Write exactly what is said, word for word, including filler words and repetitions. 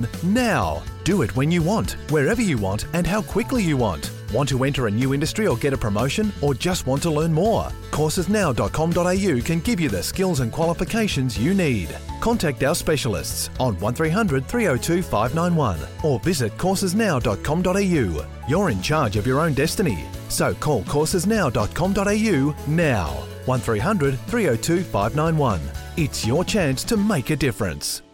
one now. Do it when you want, wherever you want, and how quickly you want. Want to enter a new industry or get a promotion, or just want to learn more? courses now dot com dot a u can give you the skills and qualifications you need. Contact our specialists on one three hundred, three oh two, five nine one or visit courses now dot com dot a u. You're in charge of your own destiny, so call courses now dot com dot a u now. one three hundred, three oh two, five nine one. It's your chance to make a difference.